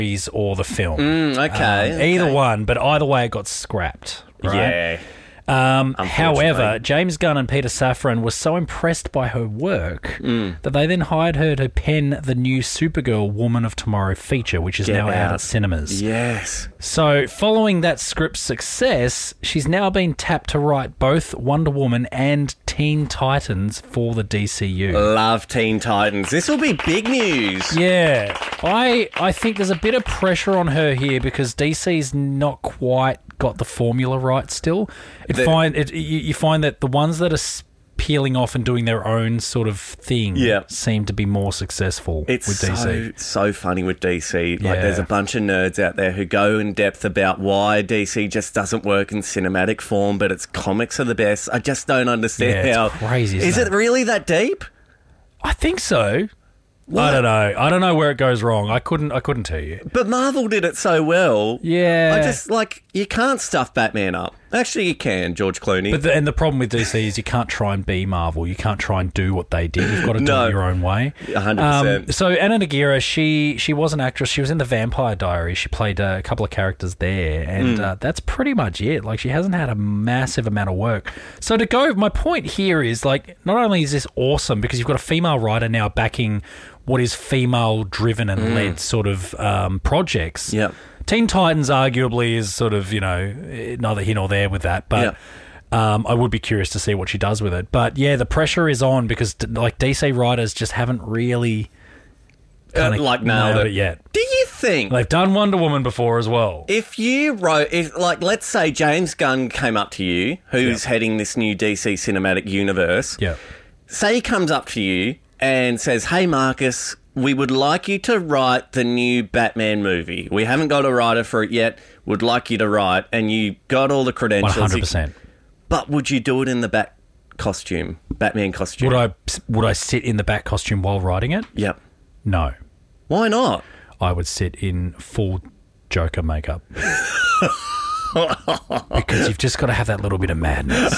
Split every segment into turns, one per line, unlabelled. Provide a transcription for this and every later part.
or the film.
Okay.
Either one, but either way it got scrapped. Right?
Yeah.
However, James Gunn and Peter Safran were so impressed by her work that they then hired her to pen the new Supergirl Woman of Tomorrow feature, which is now out at cinemas.
Yes.
So, following that script's success, she's now been tapped to write both Wonder Woman and Teen Titans for the DCU.
Love Teen Titans. This will be big news.
Yeah. I think there's a bit of pressure on her here because DC's not quite got the formula right still. You find that the ones that are peeling off and doing their own sort of thing seem to be more successful with DC.
It's so funny with DC. Like, there's a bunch of nerds out there who go in depth about why DC just doesn't work in cinematic form, but its comics are the best. I just don't understand how...
It's crazy,
Is it really that deep?
I think so. What? I don't know where it goes wrong. I couldn't tell you.
But Marvel did it so well.
Yeah.
I just, you can't stuff Batman up. Actually, you can, George Clooney.
But the problem with DC is you can't try and be Marvel. You can't try and do what they did. You've got to do it your own way.
100%.
So Anna Nagira, she was an actress. She was in The Vampire Diaries. She played a couple of characters there, and that's pretty much it. Like, she hasn't had a massive amount of work. So my point here is, like, not only is this awesome because you've got a female writer now backing what is female-driven and led sort of projects.
Yep.
Teen Titans arguably is sort of, neither here nor there with that, but I would be curious to see what she does with it. But, yeah, the pressure is on because, DC writers just haven't really nailed it yet.
Do you think...
They've done Wonder Woman before as well.
If you wrote... let's say James Gunn came up to you, who's heading this new DC cinematic universe.
Yeah.
Say he comes up to you and says, hey, Marcus... we would like you to write the new Batman movie. We haven't got a writer for it yet. Would like you to write, and you got all the credentials.
100%.
But would you do it in the Batman costume?
Would I sit in the Bat costume while writing it?
Yep.
No.
Why not?
I would sit in full Joker makeup. Because you've just got to have that little bit of madness.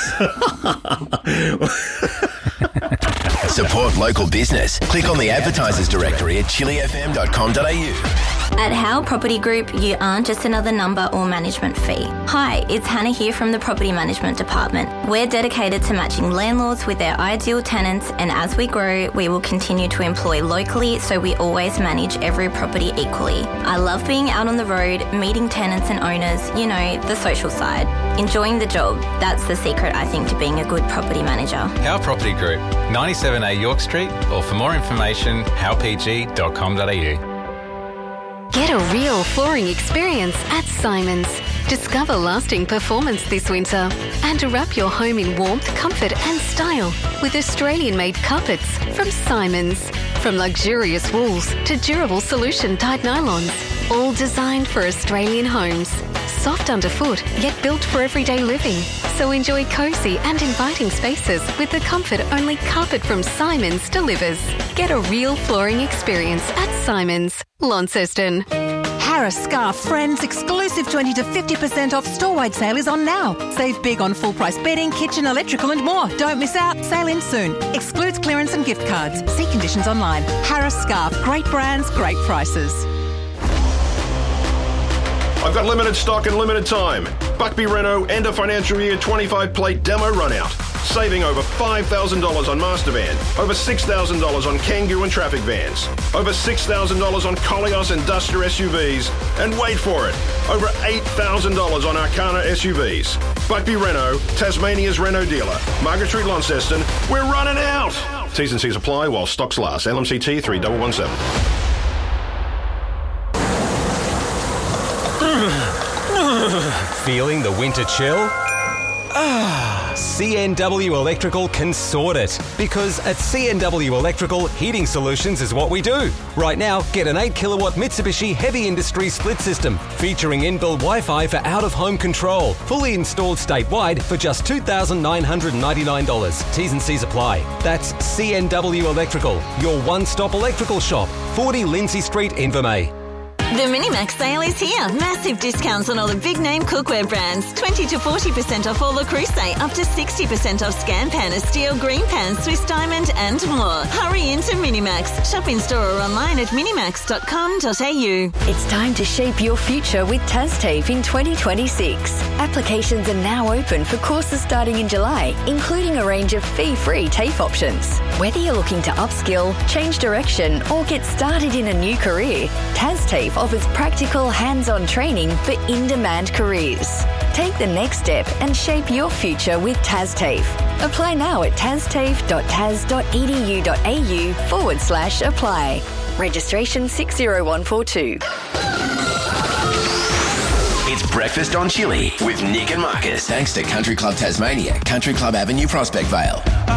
Support local business. Click on the advertisers directory at chilifm.com.au.
At Howe Property Group, you aren't just another number or management fee. Hi, it's Hannah here from the Property Management Department. We're dedicated to matching landlords with their ideal tenants, and as we grow, we will continue to employ locally so we always manage every property equally. I love being out on the road, meeting tenants and owners, the social side. Enjoying the job, that's the secret, I think, to being a good property manager.
Howe Property Group, 97A York Street, or for more information, howpg.com.au.
Get a real flooring experience at Simons. Discover lasting performance this winter and wrap your home in warmth, comfort and style with Australian-made carpets from Simons. From luxurious wools to durable solution-dyed nylons, all designed for Australian homes. Soft underfoot, yet built for everyday living. So enjoy cosy and inviting spaces with the comfort only carpet from Simons delivers. Get a real flooring experience at Simons, Launceston.
Harris Scarf Friends exclusive 20 to 50% off store-wide sale is on now. Save big on full-price bedding, kitchen, electrical and more. Don't miss out. Sale ends soon. Excludes clearance and gift cards. See conditions online. Harris Scarf. Great brands, great prices.
I've got limited stock and limited time. Buckby Renault end of financial year 25 plate demo run out. Saving over $5,000 on Master Van, over $6,000 on Kangoo and traffic vans, over $6,000 on Koleos and Duster SUVs, and wait for it, over $8,000 on Arcana SUVs. Buckby Renault, Tasmania's Renault dealer. Margaret Street, Launceston, we're running out. T's and C's apply while stocks last. LMCT 3117.
Feeling the winter chill? CNW Electrical can sort it. Because at CNW Electrical, heating solutions is what we do. Right now, get an 8 kilowatt Mitsubishi Heavy Industry split system featuring inbuilt Wi-Fi for out-of-home control. Fully installed statewide for just $2,999. T's and C's apply. That's CNW Electrical, your one-stop electrical shop. 40 Lindsay Street, Invermay.
The Minimax sale is here. Massive discounts on all the big name cookware brands. 20 to 40% off all Le Creuset, up to 60% off Scan Pan, Steel, Green Pan, Swiss Diamond and more. Hurry into Minimax. Shop in store or online at minimax.com.au.
It's time to shape your future with TasTAFE in 2026. Applications are now open for courses starting in July, including a range of fee-free TAFE options. Whether you're looking to upskill, change direction or get started in a new career, TasTAFE offers practical hands-on training for in-demand careers. Take the next step and shape your future with TasTAFE. Apply now at tastafe.tas.edu.au/apply. Registration 60142.
It's Breakfast on Chili with Nick and Marcus. Thanks to Country Club Tasmania, Country Club Avenue, Prospect Vale.